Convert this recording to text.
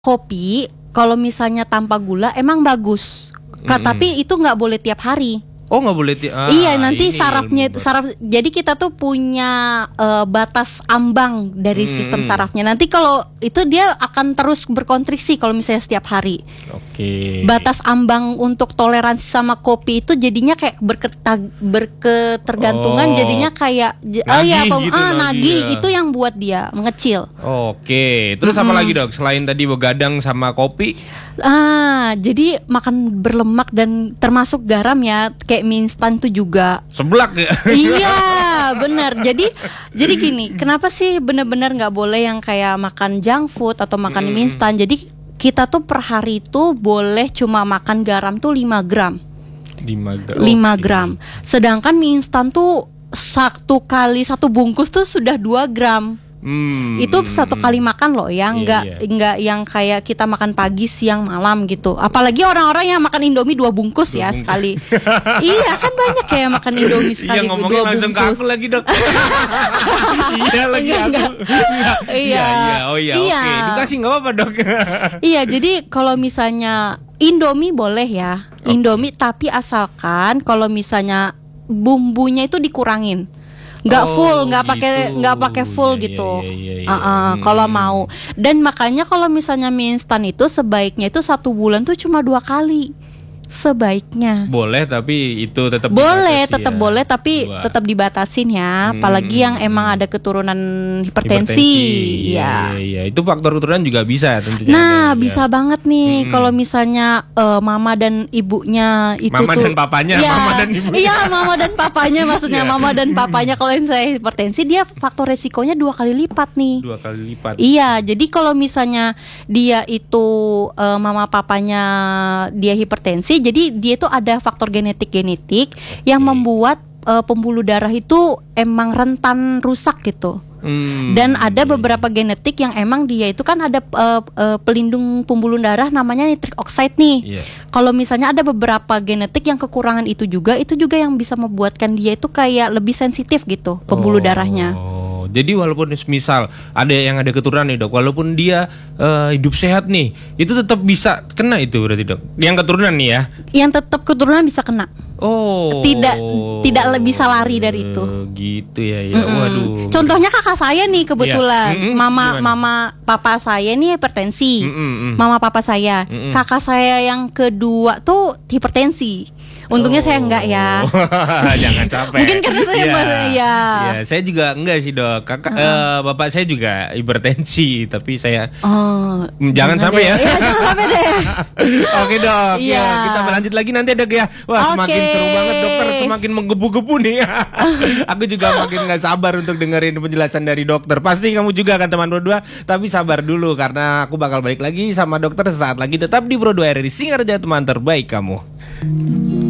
kopi kalau misalnya tanpa gula emang bagus. Tapi itu nggak boleh tiap hari. Oh, nggak boleh iya, nanti saraf. Jadi kita tuh punya batas ambang dari sistem sarafnya. Nanti kalau itu dia akan terus berkontriksi kalau misalnya setiap hari. Oke. Batas ambang untuk toleransi sama kopi itu jadinya kayak berketergantungan, jadinya kayak nagih itu yang buat dia mengecil. Oke. Terus apa lagi, Dok? Selain tadi begadang sama kopi? Jadi makan berlemak dan termasuk garam ya, kayak mie instan tuh juga seblak ya. Iya, benar. Jadi gini, kenapa sih benar-benar nggak boleh yang kayak makan junk food atau makan mie instan? Jadi kita tuh per hari itu boleh cuma makan garam tuh 5 gram. 5 gram. Sedangkan mie instan tuh satu bungkus tuh sudah 2 gram. Itu satu kali makan loh ya, nggak yang kayak kita makan pagi, siang, malam gitu. Apalagi orang-orang yang makan Indomie 2 bungkus ya sekali. Iya kan banyak kayak makan Indomie sekali 2 bungkus. Ngomongin langsung ke aku lagi, Dok. Iya lagi aku. Iya. Oke. Edukasi nggak apa-apa, Dok. Iya, jadi kalau misalnya Indomie boleh ya, Indomie, tapi asalkan kalau misalnya bumbunya itu dikurangin. Nggak full, nggak pakai full gitu. Kalau mau. Dan makanya kalau misalnya mie instan itu sebaiknya itu 1 bulan tuh cuma 2 kali. Sebaiknya. Boleh, tapi itu tetap boleh, tetap boleh, tapi tetap dibatasin ya. Apalagi yang emang ada keturunan hipertensi. Iya. Itu faktor keturunan juga bisa tentunya. Nah, bisa banget nih kalau misalnya mama dan ibunya itu mama tuh. Dan papanya, ya, mama dan ibunya. Iya, mama dan papanya maksudnya mama dan papanya kalau yang saya hipertensi dia faktor resikonya 2 kali lipat nih. 2 kali lipat. Iya, jadi kalau misalnya dia itu mama papanya dia hipertensi, jadi dia tuh ada faktor genetik yang membuat pembuluh darah itu emang rentan rusak gitu. Dan ada beberapa genetik yang emang dia itu kan ada pelindung pembuluh darah namanya nitric oxide nih. Kalau misalnya ada beberapa genetik yang kekurangan itu juga yang bisa membuatkan dia itu kayak lebih sensitif gitu pembuluh darahnya. Jadi walaupun misal ada yang ada keturunan nih, Dok, walaupun dia hidup sehat nih, itu tetap bisa kena itu berarti, Dok. Yang keturunan nih ya. Yang tetap keturunan bisa kena. Tidak bisa lari dari itu. Gitu ya. Waduh. Contohnya kakak saya nih kebetulan. Mama papa saya nih hipertensi. Mama papa saya. Kakak saya yang kedua tuh hipertensi. Untungnya saya enggak ya. Jangan capek. Mungkin karena saya ya, saya juga enggak sih, Dok. Bapak saya juga hipertensi, tapi saya jangan sampai ya. Iya, jangan sampai deh. Oke, Dok. Ya, kita lanjut lagi nanti, Dok ya. Wah, semakin seru banget, dokter, semakin menggebu-gebu nih. Aku juga makin enggak sabar untuk dengerin penjelasan dari dokter. Pasti kamu juga kan teman berdua, tapi sabar dulu karena aku bakal balik lagi sama dokter sesaat lagi, tetap di Bro 2 RRI Singaraja, teman terbaik kamu.